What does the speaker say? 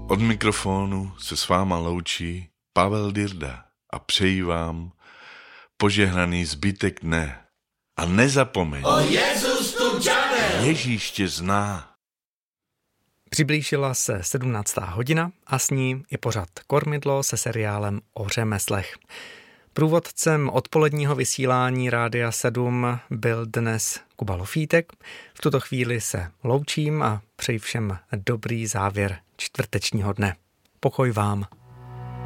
Od mikrofonu se s váma loučí Pavel Dirda a přeji vám požehnaný zbytek dne. A nezapomeň, Jezus tu ďane! Ježíš tě zná. Přiblížila se 17. hodina a s ní i pořad Kormidlo se seriálem o řemeslech. Průvodcem odpoledního vysílání Rádia 7 byl dnes Kuba Lofítek. V tuto chvíli se loučím a přeji všem dobrý závěr čtvrtečního dne. Pokoj vám.